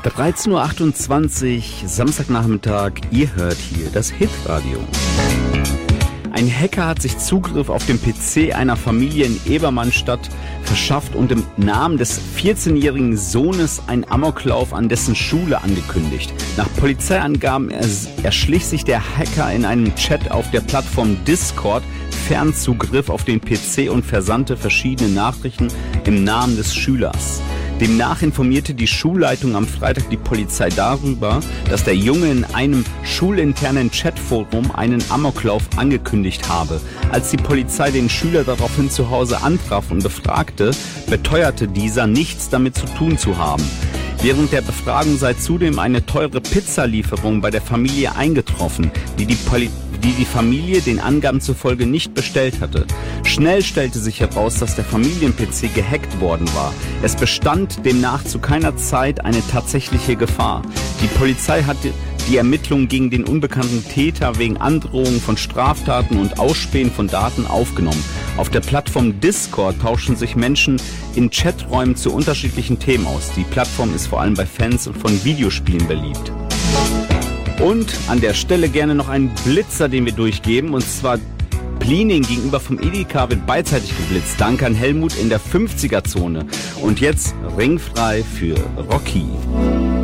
13.28 Uhr, Samstagnachmittag, ihr hört hier das Hitradio. Ein Hacker hat sich Zugriff auf den PC einer Familie in Ebermannstadt verschafft und im Namen des 14-jährigen Sohnes einen Amoklauf an dessen Schule angekündigt. Nach Polizeiangaben erschlich sich der Hacker in einem Chat auf der Plattform Discord Fernzugriff auf den PC und versandte verschiedene Nachrichten im Namen des Schülers. Demnach informierte die Schulleitung am Freitag die Polizei darüber, dass der Junge in einem schulinternen Chatforum einen Amoklauf angekündigt habe. Als die Polizei den Schüler daraufhin zu Hause antraf und befragte, beteuerte dieser, nichts damit zu tun zu haben. Während der Befragung sei zudem eine teure Pizzalieferung bei der Familie eingetroffen, die die Familie den Angaben zufolge nicht bestellt hatte. Schnell stellte sich heraus, dass der Familien-PC gehackt worden war. Es bestand demnach zu keiner Zeit eine tatsächliche Gefahr. Die Polizei hatte die Ermittlungen gegen den unbekannten Täter wegen Androhung von Straftaten und Ausspähen von Daten aufgenommen. Auf der Plattform Discord tauschen sich Menschen in Chaträumen zu unterschiedlichen Themen aus. Die Plattform ist vor allem bei Fans von Videospielen beliebt. Und an der Stelle gerne noch einen Blitzer, den wir durchgeben, und zwar Pliening gegenüber vom Edeka wird beidseitig geblitzt. Danke an Helmut in der 50er-Zone. Und jetzt ringfrei für Rocky.